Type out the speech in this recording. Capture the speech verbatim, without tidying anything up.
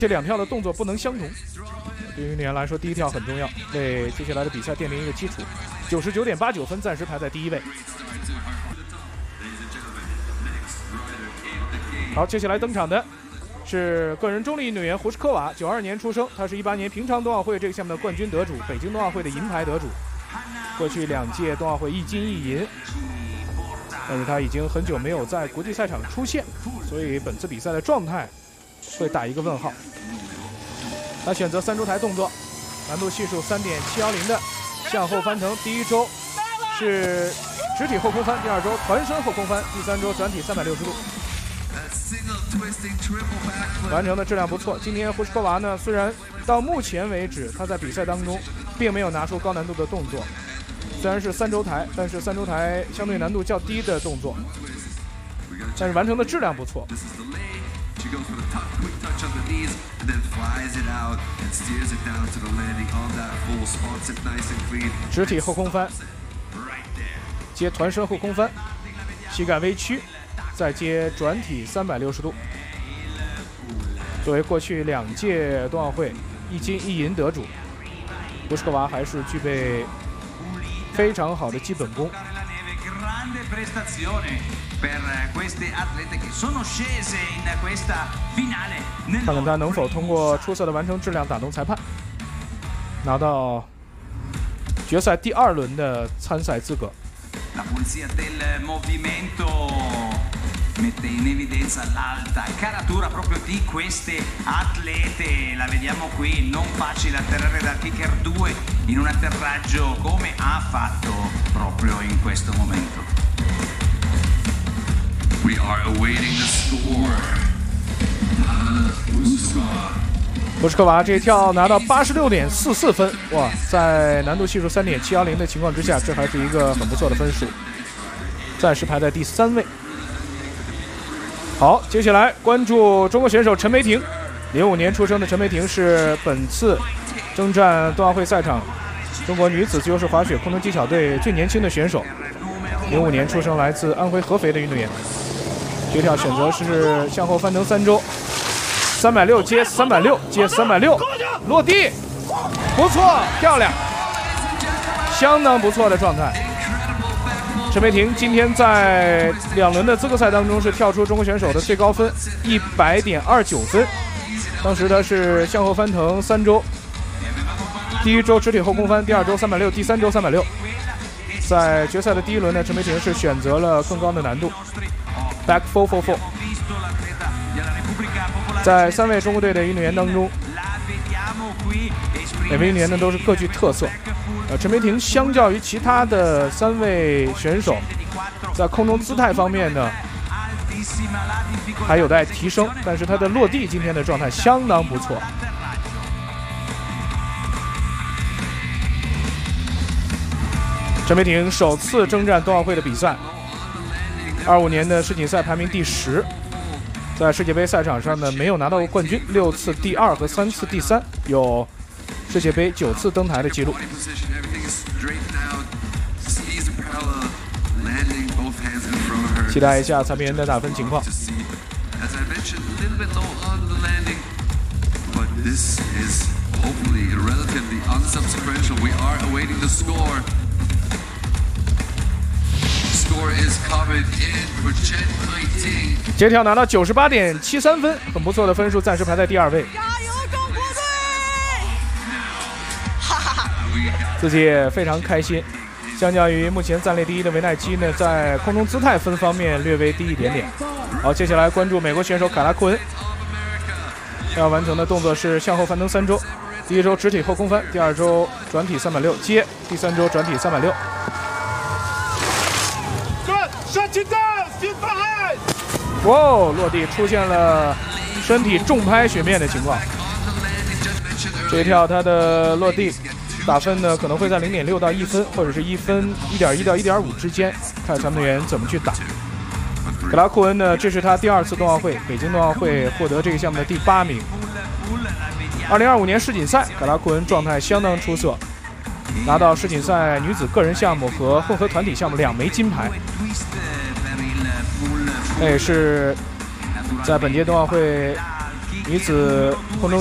这两跳的动作不能相同。对于运动员来说，第一跳很重要，为接下来的比赛奠定一个基础。九十九点八九分，暂时排在第一位。好，接下来登场的是个人中立运动员胡什科娃，九二年出生，他是一八年平昌冬奥会这个项目的冠军得主，北京冬奥会的银牌得主，过去两届冬奥会一金一银，但是他已经很久没有在国际赛场出现，所以本次比赛的状态会打一个问号。他选择三周台动作，难度系数 三点七一零 的向后翻腾，第一周是直体后空翻，第二周团身后空翻，第三周转体三百六十度。完成的质量不错。今天胡什科娃呢，虽然到目前为止他在比赛当中并没有拿出高难度的动作，虽然是三周台，但是三周台相对难度较低的动作，但是完成的质量不错。直体后空翻，接团身后空翻，膝盖微屈，再接转体三百六十度。作为过去两届冬奥会一金一银得主，胡什科娃还是具备非常好的基本功。看看他能否通过出色的完成质量打动裁判，拿到决赛第二轮的参赛资格。 Mette in evidenza l'alta caratura proprio di queste atlete, la vediamo qui, non facile atterrare dal kicker due in un atterraggio come ha fatto proprio in questo momento. We are awaiting the score. 胡什科娃这一跳拿到 八十六点四四 分，哇，在难度系数 三点七一零 的情况之下，这还是一个很不错的分数，暂时排在第三位。好，接下来关注中国选手陈梅婷，零五年出生的陈梅婷是本次征战冬奥会赛场中国女子自由式滑雪空中技巧队最年轻的选手，零五年出生，来自安徽合肥的运动员。这跳选择是向后翻腾三周，三百六接三百六接三百六，落地，不错，漂亮，相当不错的状态。陈梅婷今天在两轮的资格赛当中是跳出中国选手的最高分一百点二九分，当时他是向后翻腾三周，第一周直体后空翻，第二周三百六，第三周三百六。在决赛的第一轮呢，陈梅婷是选择了更高的难度 back four four four。 在三位中国队的运动员当中，每位运动员呢都是各具特色。呃，陈梅婷相较于其他的三位选手，在空中姿态方面呢还有待提升，但是她的落地今天的状态相当不错。陈梅婷首次征战冬奥会的比赛，二五年的世锦赛排名第十，在世界杯赛场上呢没有拿到过冠军，六次第二和三次第三，有世界杯九次登台的记录。期待一下裁判员的打分情况。这跳拿到 九十八点七三 分，很不错的分数，暂时排在第二位。 加油，中国队！哈哈哈， 自己也非常开心。相较于目前暂列第一的维奈基呢，在空中姿态分方面略微低一点点。好，接下来关注美国选手卡拉库恩，要完成的动作是向后翻腾三周，第一周直体后空翻，第二周转体三百六接，第三周转体三百六。哇哦，落地出现了身体重拍雪面的情况。这一跳他的落地打分呢可能会在 零点六 到一分，或者是一分 一点一 到 一点五 之间，看裁判员怎么去打。格拉库恩呢，这是他第二次冬奥会，北京冬奥会获得这个项目的第八名。二零二五年世锦赛，格拉库恩状态相当出色，拿到世锦赛女子个人项目和混合团体项目两枚金牌。那也是在本届冬奥会女子空中